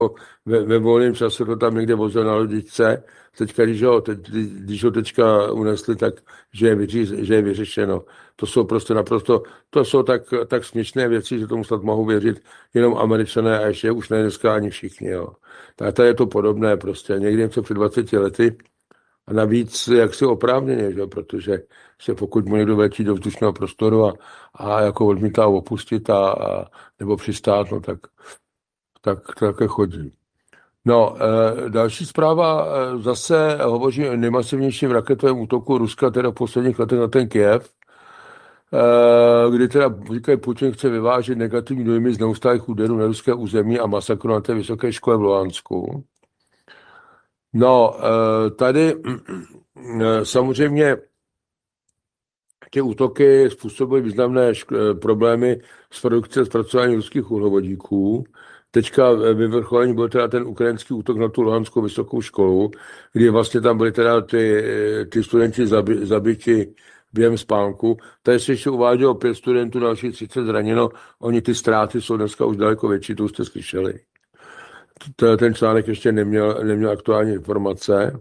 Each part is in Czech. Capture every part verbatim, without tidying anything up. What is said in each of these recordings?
ve, ve volném času to tam někde vozil na lodičce. Teďka, když ho, teď, když ho teďka unesli, tak že je, vyří, že je vyřešeno. To jsou prostě naprosto, to jsou tak, tak směšné věci, že tomu snad mohou věřit jenom Američané a ještě už ne dneska ani všichni. Jo. Tak tady je to podobné prostě. Někdy něco před dvaceti lety a navíc jaksi oprávněně, že? Protože se pokud mu někdo letí do vzdušného prostoru a, a jako odmítá opustit a, a nebo přistát, no tak, tak to také chodí. No, e, další zpráva e, zase hovoří o nejmasivnějším raketovém útoku Ruska teda v posledních letech na ten Kyjev, e, kdy teda říkají, Putin chce vyvážet negativní dojmy z neustálých úderů na ruské území a masakru na té vysoké škole v Luhansku. No, e, tady e, samozřejmě ty útoky způsobují významné šk- problémy s produkcí a zpracováním ruských uhlovodíků. Teďka vyvrcholení byl teda ten ukrajinský útok na tu Luhanskou vysokou školu, kdy vlastně tam byli teda ty, ty studenti zabi, zabiti během spánku. Tady se ještě uvádělo pět studentů, dalších třicet zraněno. Oni ty ztráty jsou dneska už daleko větší, to už jste slyšeli. Ten článek ještě neměl, neměl aktuální informace.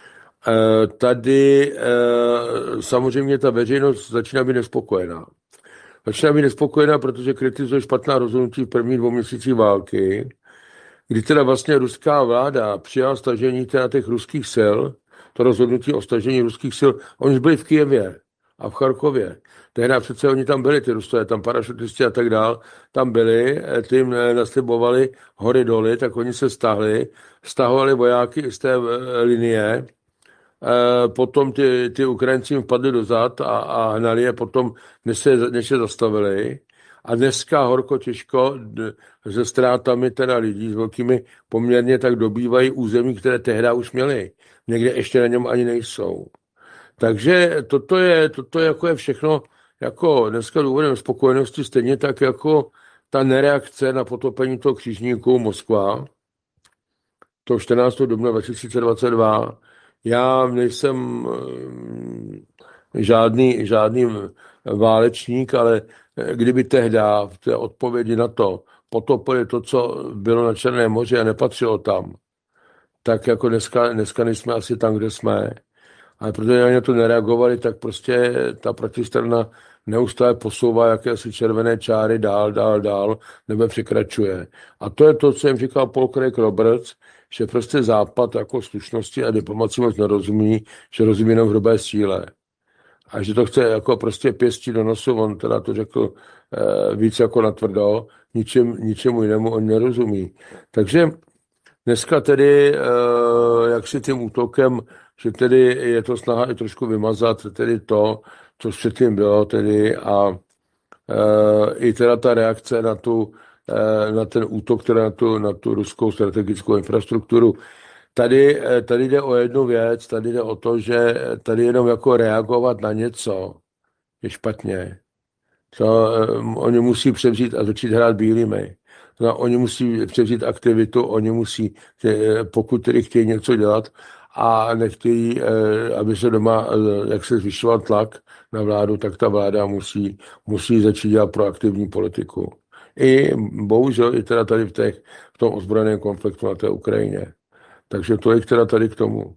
Tady samozřejmě ta veřejnost začíná být nespokojená. Začíná být nespokojená, protože kritizuje špatná rozhodnutí v prvních dvou měsících války, kdy teda vlastně ruská vláda přijala stažení teda těch ruských sil, to rozhodnutí o stažení ruských sil, oni byli v Kyjevě a v Charkově. Tehdy přece oni tam byli, ty Rusové, tam parašutisti a tak dál, tam byli, ty jim naslibovali hory doly, tak oni se stahli, stahovali vojáky z té linie. Potom ty, ty Ukrajinci jim vpadli dozad a, a hnali je potom, než se, než se zastavili. A dneska horko těžko se ztrátami teda lidí s velkými poměrně tak dobývají území, které tehdy už měli. Někde ještě na něm ani nejsou. Takže toto je, toto je, jako je všechno jako dneska důvodem spokojenosti, stejně tak jako ta nereakce na potopení toho křižníku Moskva, to čtrnáctého dubna dva tisíce dvacet dva. Já nejsem žádný, žádný válečník, ale kdyby tehdy v té odpovědi na to potopili to, co bylo na Černém moři a nepatřilo tam, tak jako dneska, dneska nejsme asi tam, kde jsme. Ale protože oni na to nereagovali, tak prostě ta protistrana neustále posouvá jakési červené čáry dál, dál, dál, nebo překračuje. A to je to, co jim říkal Paul Craig Roberts, že prostě Západ jako slušnosti a diplomaci moc nerozumí, že rozumí jenom hrubé síle. A že to chce jako prostě pěstí do nosu, on teda to řekl eh, víc jako natvrdo, ničem, ničemu jinému on nerozumí. Takže dneska tedy, eh, jak si tím útokem, že tedy je to snaha i trošku vymazat tedy to, co předtím bylo tedy a e, i teda ta reakce na, tu, e, na ten útok, teda na tu, na tu ruskou strategickou infrastrukturu. Tady, tady jde o jednu věc, tady jde o to, že tady jenom jako reagovat na něco je špatně. To, e, oni musí převzít a začít hrát bílými. To, oni musí převzít aktivitu, oni musí, pokud tedy chtějí něco dělat, a nechtějí, aby se doma, jak se zvyšoval tlak na vládu, tak ta vláda musí, musí začít dělat proaktivní politiku. I bohužel i teda tady v, těch, v tom ozbrojeném konfliktu na té Ukrajině. Takže tolik teda tady k tomu.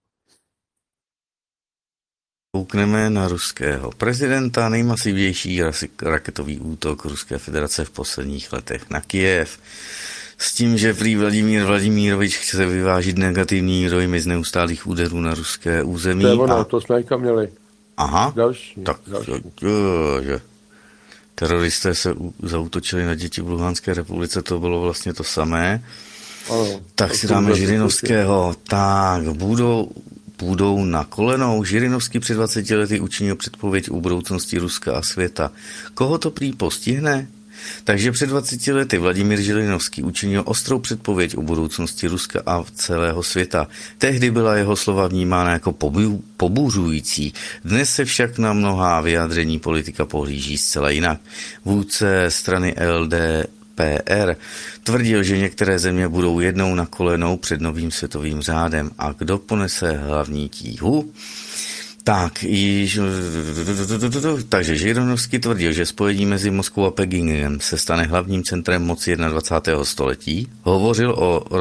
Koukneme na ruského prezidenta, nejmasivnější raketový útok Ruské federace v posledních letech na Kyjev. S tím, že prý Vladimír Vladimírovič chce vyvážit negativní dojmy z neustálých úderů na ruské území. To je ono, a... to jsme teďka měli. Aha, další, tak další. Jo, že teroristé se zaútočili na děti v Luhanské republice, to bylo vlastně to samé. Ano, tak si dáme Žirinovského. Tak, budou, budou na kolenou. Žirinovský před dvaceti lety učinil předpověď o budoucnosti Ruska a světa. Koho to prý postihne? Takže před dvaceti lety Vladimír Žirinovský učinil ostrou předpověď o budoucnosti Ruska a celého světa. Tehdy byla jeho slova vnímána jako pobuřující. Dnes se však na mnohá vyjádření politika pohlíží zcela jinak. Vůdce strany L D P R tvrdil, že některé země budou jednou na kolenou před novým světovým řádem. A kdo ponese hlavní tíhu? Tak, již, takže Žirinovský tvrdil, že spojení mezi Moskvou a Pekingem se stane hlavním centrem moci dvacátého prvního století. Hovořil o